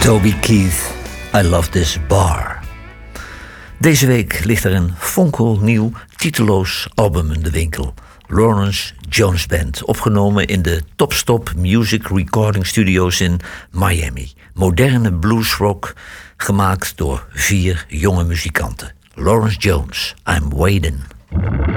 Toby Keith, I Love This Bar. Deze week ligt er een fonkelnieuw, titeloos album in de winkel. Lawrence Jones Band, opgenomen in de Top Stop Music Recording Studios in Miami. Moderne bluesrock, gemaakt door 4 jonge muzikanten. Lawrence Jones, I'm Waiting.